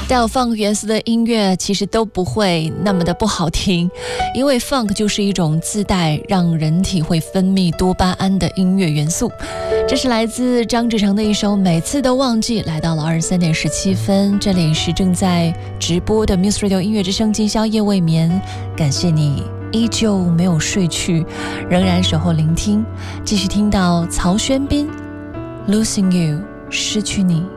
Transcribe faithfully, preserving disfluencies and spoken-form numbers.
带有 funk 元素的音乐其实都不会那么的不好听，因为 funk 就是一种自带让人体会分泌多巴胺的音乐元素。这是来自张志成的一首《每次都忘记》，来到了二十三点十七分，这里是正在直播的 Muse Radio 音乐之声，今宵夜未眠，感谢你依旧没有睡去，仍然守候聆听，继续听到曹轩宾 Losing You 失去你。